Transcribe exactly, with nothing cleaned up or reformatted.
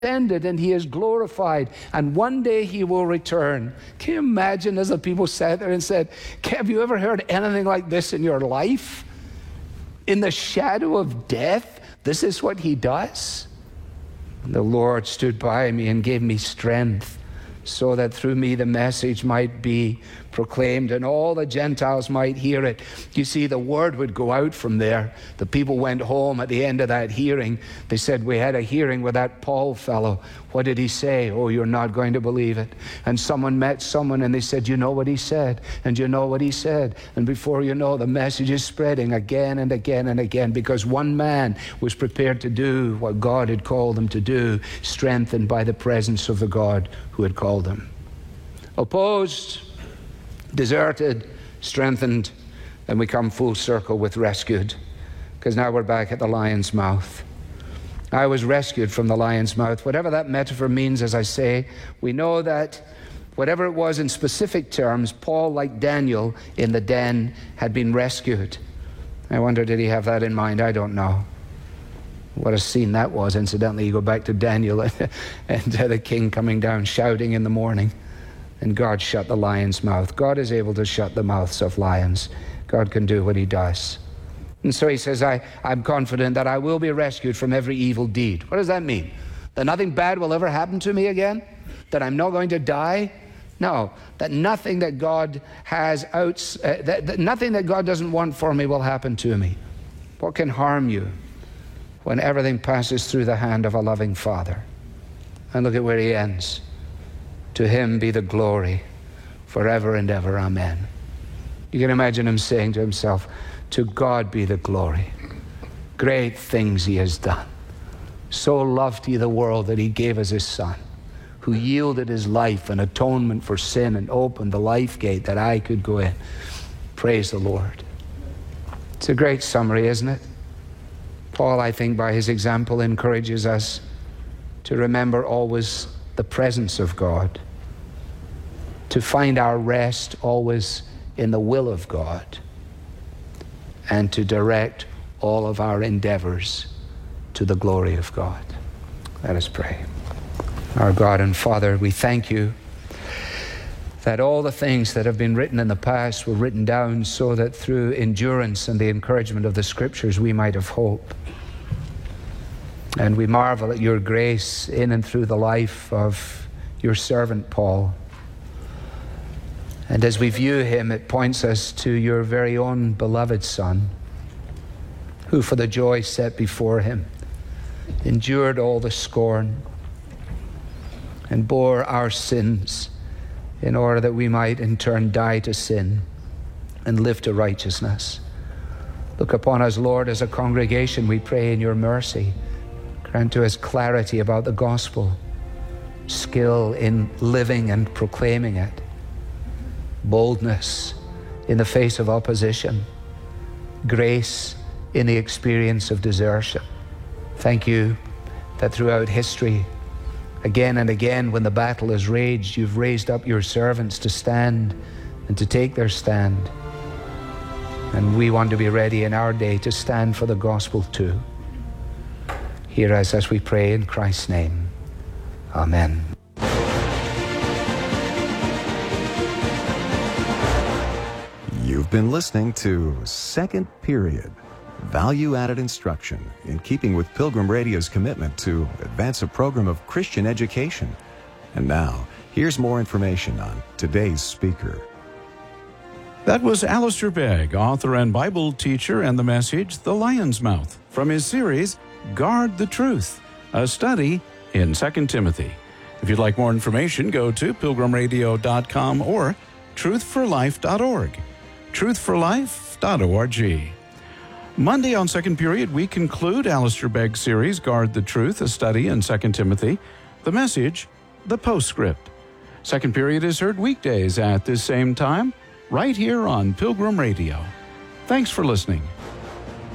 ascended and he is glorified, and one day he will return. Can you imagine as the people sat there and said, have you ever heard anything like this in your life? In the shadow of death, this is what he does? And the Lord stood by me and gave me strength, so that through me the message might be proclaimed and all the Gentiles might hear it. You see, the word would go out from there. The people went home at the end of that hearing. They said, we had a hearing with that Paul fellow. What did he say? Oh, you're not going to believe it. And someone met someone and they said, you know what he said? And you know what he said? And before you know, the message is spreading again and again and again, because one man was prepared to do what God had called him to do, strengthened by the presence of the God who had called him. Opposed, deserted, strengthened, and we come full circle with rescued, because now we're back at the lion's mouth. I was rescued from the lion's mouth. Whatever that metaphor means, as I say, we know that whatever it was in specific terms, Paul, like Daniel in the den, had been rescued. I wonder, did he have that in mind? I don't know. What a scene that was. Incidentally, you go back to Daniel and, and uh, the king coming down shouting in the morning, and God shut the lion's mouth. God is able to shut the mouths of lions. God can do what he does. And so he says, I, I'm confident that I will be rescued from every evil deed. What does that mean? That nothing bad will ever happen to me again? That I'm not going to die? No, that nothing that God has out, uh, that, that nothing that God doesn't want for me will happen to me. What can harm you when everything passes through the hand of a loving Father? And look at where he ends. To him be the glory forever and ever. Amen. You can imagine him saying to himself, to God be the glory. Great things he has done. So loved he the world that he gave us his Son, who yielded his life an atonement for sin and opened the life gate that I could go in. Praise the Lord. It's a great summary, isn't it? Paul, I think, by his example, encourages us to remember always the presence of God, to find our rest always in the will of God, and to direct all of our endeavors to the glory of God. Let us pray. Our God and Father, we thank you that all the things that have been written in the past were written down so that through endurance and the encouragement of the Scriptures we might have hope. And we marvel at your grace in and through the life of your servant Paul. And as we view him, it points us to your very own beloved Son, who for the joy set before him endured all the scorn and bore our sins in order that we might in turn die to sin and live to righteousness. Look upon us, Lord, as a congregation, we pray in your mercy. Grant to us clarity about the gospel, skill in living and proclaiming it, boldness in the face of opposition, grace in the experience of desertion. Thank you that throughout history, again and again, when the battle has raged, you've raised up your servants to stand and to take their stand. And we want to be ready in our day to stand for the gospel too. Hear us as we pray in Christ's name. Amen. You've been listening to Second Period, value-added instruction in keeping with Pilgrim Radio's commitment to advance a program of Christian education. And now, here's more information on today's speaker. That was Alistair Begg, author and Bible teacher, and the message, The Lion's Mouth, from his series, Guard the Truth, a study in Second Timothy. If you'd like more information, go to pilgrim radio dot com or truth for life dot org. truth for life dot org. Monday on Second Period, we conclude Alistair Begg's series, Guard the Truth, a study in Second Timothy. The message, the postscript. Second Period is heard weekdays at this same time, right here on Pilgrim Radio. Thanks for listening.